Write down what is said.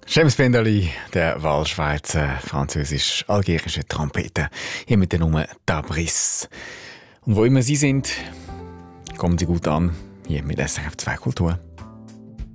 James Benderli, der Wahlschweizer französisch-algerische Trompete, hier mit der Nummer Tabris. Und wo immer Sie sind, kommen Sie gut an, hier mit SRF 2 Kultur.